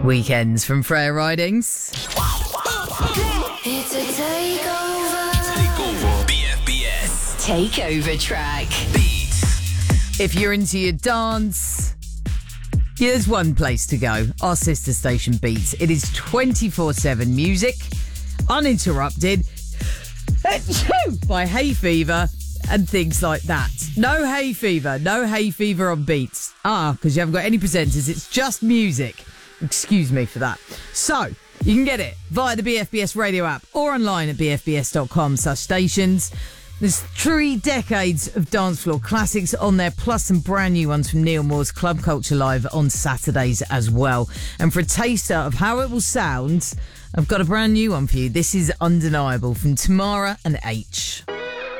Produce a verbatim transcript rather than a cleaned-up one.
Weekends from Freya Ridings. It's a takeover. Takeover. B F B S. Takeover track. Beats. If you're into your dance, yeah, there's one place to go. Our sister station Beats. It is twenty-four seven music, uninterrupted, by hay fever and things like that. No hay fever. No hay fever on Beats. Ah, because you haven't got any presenters. It's just music. Excuse me for that. So, you can get it via the B F B S radio app or online at b f b s dot com slash stations. There's three decades of dance floor classics on there, plus some brand new ones from Neil Moore's Club Culture Live on Saturdays as well. And for a taster of how it will sound, I've got a brand new one for you. This is Undeniable from Tamara and H.